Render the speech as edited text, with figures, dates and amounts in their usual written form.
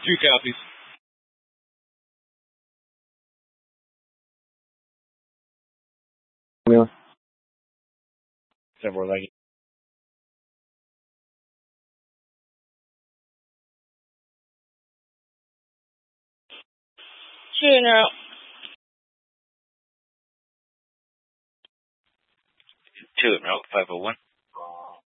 2 copies. Wheeler. Several like Shooting out. 2 at Route 501.